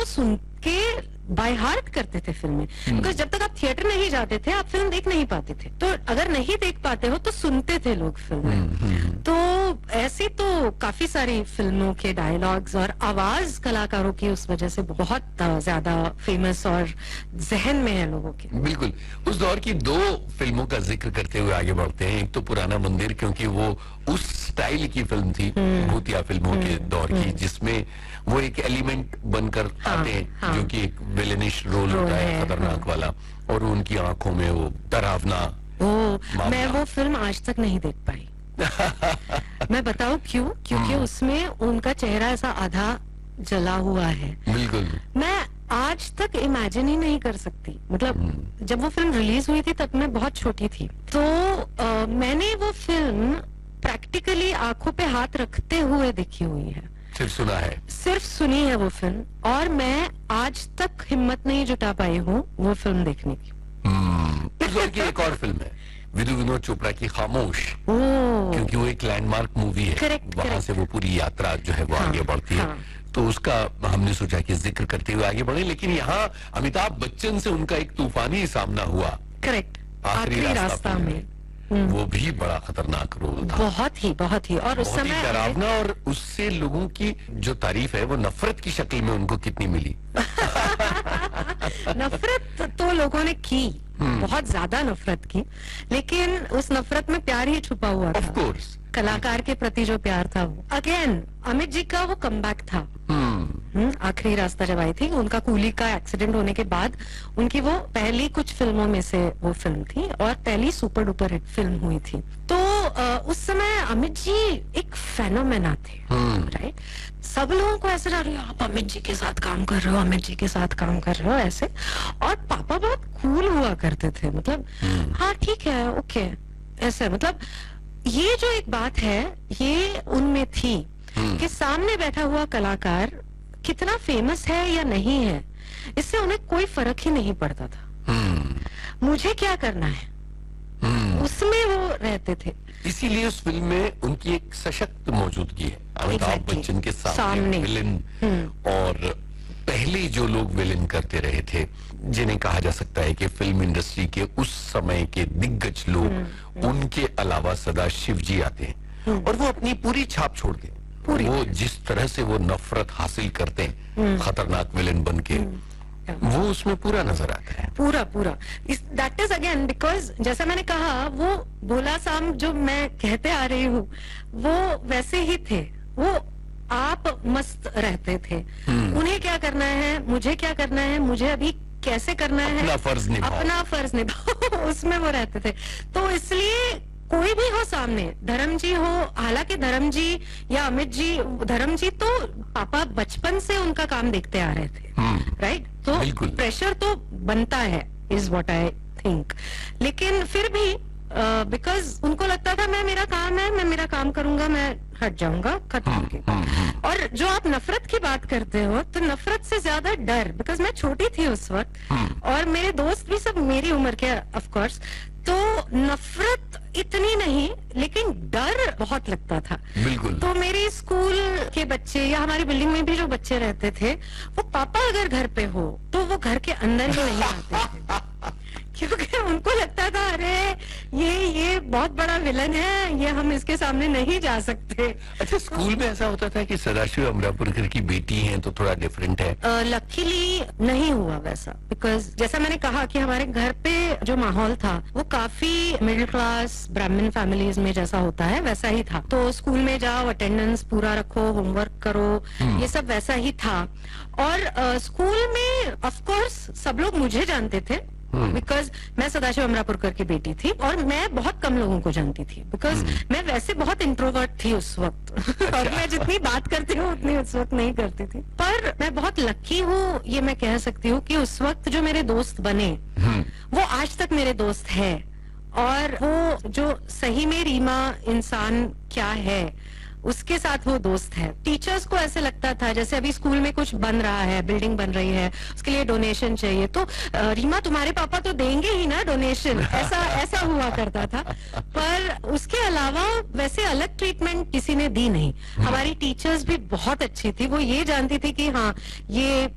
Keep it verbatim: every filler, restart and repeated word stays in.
वो सुन के by heart करते थे फिल्में, बिकॉज जब तक आप थिएटर नहीं जाते थे आप फिल्म देख नहीं पाते थे, तो अगर नहीं देख पाते हो तो सुनते थे लोग फिल्में। तो ऐसी तो काफी सारी फिल्मों के डायलॉग्स और आवाज कलाकारों की उस वजह से बहुत ज्यादा फेमस और जहन में है लोगों के। बिल्कुल। उस दौर की दो फिल्मों का जिक्र करते हुए आगे बढ़ते हैं। एक तो पुराना मंदिर, क्योंकि वो उस स्टाइल की फिल्म थी, भूतिया फिल्मों के दौर की, जिसमें वो एक एलिमेंट बनकर हाँ, आते हैं, हाँ, जो कि एक विलेनिश रोल होता है, खतरनाक हाँ, वाला, और उनकी आंखों में वो डरावना। ओ, मैं वो फिल्म आज तक नहीं देख पाई। मैं बताऊं क्यों? क्योंकि उसमें उनका चेहरा ऐसा आधा जला हुआ है। बिल्कुल। मैं आज तक इमेजिन ही नहीं कर सकती। मतलब जब वो फिल्म रिलीज हुई थी तब मैं बहुत छोटी थी, तो आ, मैंने वो फिल्म प्रैक्टिकली आंखों पे हाथ रखते हुए देखी हुई है। सिर्फ सुना है? सिर्फ सुनी है वो फिल्म, और मैं आज तक हिम्मत नहीं जुटा पाई हूँ वो फिल्म देखने की। उस दौर की एक और फिल्म है विधु विनोद चोपड़ा की खामोश, क्योंकि वो एक लैंडमार्क मूवी है। करेक्ट, वहां करेक्ट। से वो पूरी यात्रा जो है वो हाँ, आगे बढ़ती है। हाँ। तो उसका हमने सोचा कि जिक्र करते हुए आगे बढ़े, लेकिन यहाँ अमिताभ बच्चन से उनका एक तूफानी सामना हुआ। करेक्ट, आखिरी रास्ता, रास्ता में। वो भी बड़ा खतरनाक रोल था। बहुत ही बहुत ही और उस समय डरावना, और उससे लोगों की जो तारीफ है वो नफरत की शक्ल में उनको कितनी मिली। नफरत तो लोगों ने की, बहुत ज्यादा नफरत की, लेकिन उस नफरत में प्यार ही छुपा हुआ था। ऑफ कोर्स, कलाकार के प्रति जो प्यार था वो। अगेन अमित जी का वो कमबैक था। आखिरी रास्ता जब आई थी, उनका कूली का एक्सीडेंट होने के बाद उनकी वो पहली कुछ फिल्मों में से वो फिल्म थी, और पहली सुपर डुपर हिट फिल्म हुई थी। तो आ, उस समय अमित जी एक फेनोमेना थे, राइट? सब लोगों को ऐसे लग रहा है आप अमित जी के साथ काम कर रहे हो, अमित जी के साथ काम कर रहे हो, ऐसे। और पापा बहुत कूल हुआ करते थे, मतलब हाँ ठीक है, ओके, ऐसे। मतलब ये जो एक बात है ये उनमें थी कि सामने बैठा हुआ कलाकार कितना फेमस है या नहीं है, इससे उन्हें कोई फर्क ही नहीं पड़ता था। मुझे क्या करना है, उसमें वो रहते थे। इसीलिए उस फिल्म में उनकी एक सशक्त मौजूदगी है। अमिताभ exactly. बच्चन के सामने, सामने। विलेन, और पहले जो लोग विलेन करते रहे थे, जिन्हें कहा जा सकता है कि फिल्म इंडस्ट्री के उस समय के दिग्गज लोग, उनके अलावा सदा शिव जी आते हैं और वो अपनी पूरी छाप छोड़ते हैं। वो जिस तरह से वो नफरत हासिल करते हैं खतरनाक विलेन बन के, वो उसमें पूरा नजर आता है। पूरा पूरा दैट इज अगेन बिकॉज जैसा मैंने कहा, वो भोला साम जो मैं कहते आ रही हूँ वो वैसे ही थे। वो आप मस्त रहते थे, उन्हें क्या करना है, मुझे क्या करना है, मुझे अभी कैसे करना है, अपना फर्ज निभाओ, अपना फर्ज निभाओ उसमें वो रहते थे। तो इसलिए कोई भी हो सामने, धर्म जी हो, हालांकि धर्म जी या अमित जी, धर्म जी तो पापा बचपन से उनका काम देखते आ रहे थे, राइट? तो प्रेशर तो बनता है, इज व्हाट आई थिंक। लेकिन फिर भी बिकॉज uh, उनको लगता था मैं, मेरा काम है, मैं मेरा काम करूंगा, मैं हट जाऊंगा, खत्म हो गया। और जो आप नफरत की बात करते हो, तो नफरत से ज्यादा डर, बिकॉज मैं छोटी थी उस वक्त और मेरे दोस्त भी सब मेरी उम्र के ऑफ कोर्स, तो नफरत इतनी नहीं लेकिन डर बहुत लगता था। बिल्कुल। तो मेरे स्कूल के बच्चे या हमारी बिल्डिंग में भी जो बच्चे रहते थे, वो पापा अगर घर पे हो तो वो घर के अंदर ही नहीं आते थे क्योंकि उनको लगता था अरे ये ये बहुत बड़ा विलन है, ये हम इसके सामने नहीं जा सकते। अच्छा, स्कूल में ऐसा होता था कि सदाशिव अमरापुरकर की बेटी हैं तो थोड़ा डिफरेंट है? लकीली uh, नहीं हुआ वैसा, बिकॉज जैसा मैंने कहा कि हमारे घर पे जो माहौल था वो काफी मिडिल क्लास ब्राह्मण फैमिलीज में जैसा होता है वैसा ही था। तो स्कूल में जाओ, अटेंडेंस पूरा रखो, होमवर्क करो, ये सब वैसा ही था। और uh, स्कूल में ऑफ कोर्स सब लोग मुझे जानते थे बिकॉज मैं सदाशिव अमरापुरकर की बेटी थी, और मैं बहुत कम लोगों को जानती थी बिकॉज मैं वैसे बहुत इंट्रोवर्ट थी उस वक्त। अच्छा। और मैं जितनी बात करती हूँ उतनी उस वक्त नहीं करती थी। पर मैं बहुत लकी हूँ, ये मैं कह सकती हूँ कि उस वक्त जो मेरे दोस्त बने वो आज तक मेरे दोस्त है। और वो जो सही में रीमा इंसान क्या है उसके साथ वो दोस्त है। टीचर्स को ऐसे लगता था जैसे अभी स्कूल में कुछ बन रहा है, बिल्डिंग बन रही है, उसके लिए डोनेशन चाहिए, तो रीमा तुम्हारे पापा तो देंगे ही ना डोनेशन, ऐसा ऐसा हुआ करता था। पर उसके अलावा वैसे अलग ट्रीटमेंट किसी ने दी नहीं। हमारी टीचर्स भी बहुत अच्छी थी, वो ये जानती थी कि हाँ ये